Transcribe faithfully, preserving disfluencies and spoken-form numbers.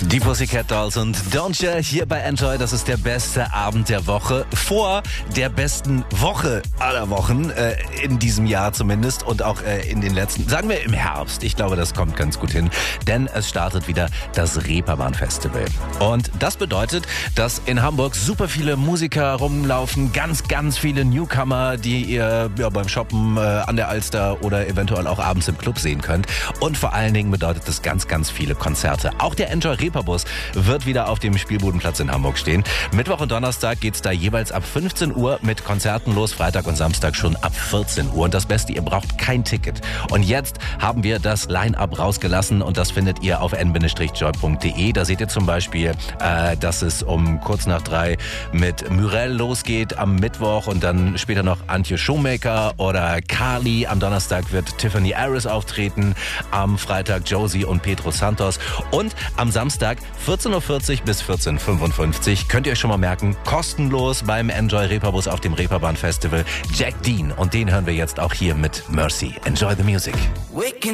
Die Pussycat Dolls und Don't You hier bei Enjoy. Das ist der beste Abend der Woche. Vor der besten Woche aller Wochen, äh, in diesem Jahr zumindest und auch äh, in den letzten, sagen wir im Herbst. Ich glaube, das kommt ganz gut hin, denn es startet wieder das Reeperbahn Festival. Und das bedeutet, dass in Hamburg super viele Musiker rumlaufen, ganz, ganz viele Newcomer, die ihr ja, beim Shoppen äh, an der Alster oder eventuell auch abends im Club sehen könnt. Und vor allen Dingen bedeutet es ganz, ganz viele Konzerte. Auch der Enjoy Reeperbus wird wieder auf dem Spielbudenplatz in Hamburg stehen. Mittwoch und Donnerstag geht's da jeweils ab fünfzehn Uhr mit Konzerten los, Freitag und Samstag schon ab vierzehn Uhr. Und das Beste, ihr braucht kein Ticket. Und jetzt haben wir das Line-Up rausgelassen und das findet ihr auf n bindestrich joy punkt de. Da seht ihr zum Beispiel, äh, dass es um kurz nach drei mit Myrell losgeht am Mittwoch und dann später noch Antje Shoemaker oder Kali. Am Donnerstag wird Tiffany Harris auftreten, am Freitag Josie und Pedro Santos und am Samstag vierzehn Uhr vierzig bis vierzehn Uhr fünfundfünfzig. Könnt ihr euch schon mal merken, kostenlos beim Enjoy Reeperbus auf dem Reeperbahn Festival. Jack Dean und den hören wir jetzt auch hier mit Mercy. Enjoy the music.